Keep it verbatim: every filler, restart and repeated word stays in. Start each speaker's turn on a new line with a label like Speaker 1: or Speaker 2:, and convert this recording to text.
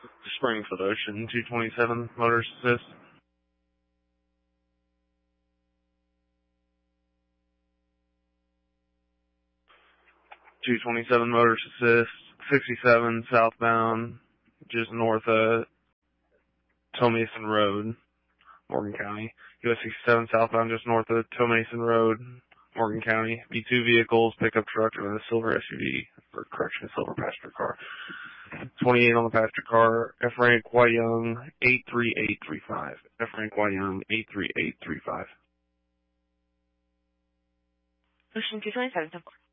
Speaker 1: Springfield Ocean, two twenty-seven, Motorist Assist. two twenty-seven, Motorist Assist, sixty-seven, southbound, just north of Tomason Road, Morgan County. U S sixty-seven, southbound, just north of Tomason Road, Morgan County. Be two vehicles, pickup truck, and a silver S U V, or correction, silver passenger car. twenty-eight on the passenger car, F. Rank Y Young, eight three eight three five. F. Rank Y Young, eight three eight three five.
Speaker 2: Ocean two twenty-seven, ten four.